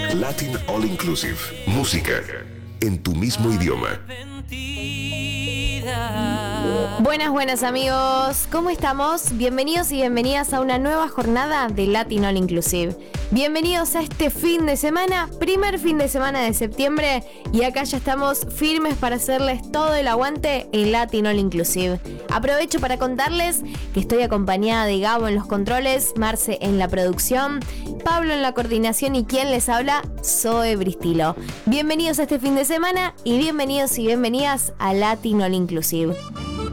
Latin All Inclusive. Música en tu mismo idioma. Buenas amigos, ¿cómo estamos? Bienvenidos y bienvenidas a una nueva jornada de Latin All Inclusive. Bienvenidos a este fin de semana, primer fin de semana de septiembre, y acá ya estamos firmes para hacerles todo el aguante en Latin All Inclusive. Aprovecho para contarles que estoy acompañada de Gabo en los controles, Marce en la producción, Pablo en la coordinación y quien les habla, Zoe Bristilo. Bienvenidos a este fin de semana y bienvenidos y bienvenidas a Latin All Inclusive.